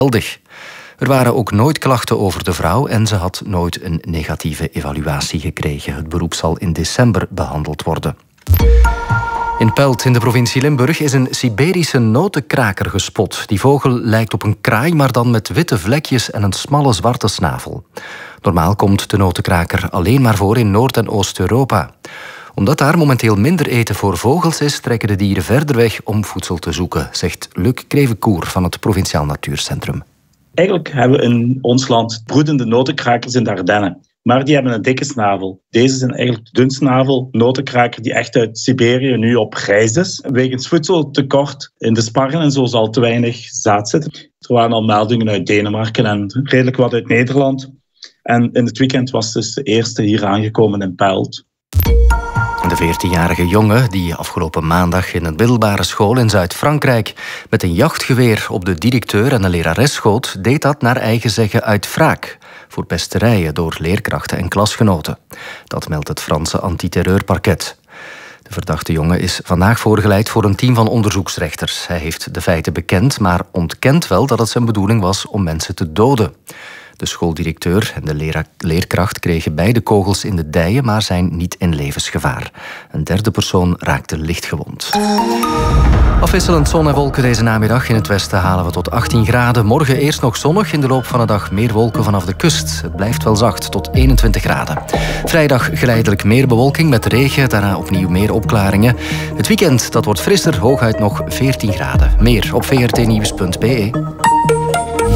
geweldig. Er waren ook nooit klachten over de vrouw en ze had nooit een negatieve evaluatie gekregen. Het beroep zal in december behandeld worden. In Pelt in de provincie Limburg is een Siberische notenkraker gespot. Die vogel lijkt op een kraai, maar dan met witte vlekjes en een smalle zwarte snavel. Normaal komt de notenkraker alleen maar voor in Noord- en Oost-Europa. Omdat daar momenteel minder eten voor vogels is, trekken de dieren verder weg om voedsel te zoeken, zegt Luc Krevenkoer van het Provinciaal Natuurcentrum. Eigenlijk hebben we in ons land broedende notenkrakers in de Ardennen. Maar die hebben een dikke snavel. Deze zijn eigenlijk de dunsnavel notenkraker die echt uit Siberië nu op reis is. Wegens voedseltekort in de sparren en zo zal te weinig zaad zitten. Er waren al meldingen uit Denemarken en redelijk wat uit Nederland. En in het weekend was dus de eerste hier aangekomen in Pelt. De 14-jarige jongen die afgelopen maandag in een middelbare school in Zuid-Frankrijk met een jachtgeweer op de directeur en de lerares schoot, deed dat naar eigen zeggen uit wraak voor pesterijen door leerkrachten en klasgenoten. Dat meldt het Franse antiterreurparket. De verdachte jongen is vandaag voorgeleid voor een team van onderzoeksrechters. Hij heeft de feiten bekend, maar ontkent wel dat het zijn bedoeling was om mensen te doden. De schooldirecteur en de leerkracht kregen beide kogels in de dijen, maar zijn niet in levensgevaar. Een derde persoon raakte lichtgewond. Afwisselend zon en wolken deze namiddag. In het westen halen we tot 18 graden. Morgen eerst nog zonnig, in de loop van de dag meer wolken vanaf de kust. Het blijft wel zacht, tot 21 graden. Vrijdag geleidelijk meer bewolking met regen, daarna opnieuw meer opklaringen. Het weekend dat wordt frisser, hooguit nog 14 graden. Meer op vrtnieuws.be.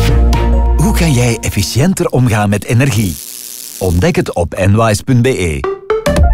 Hoe kan jij efficiënter omgaan met energie? Ontdek het op nwise.be.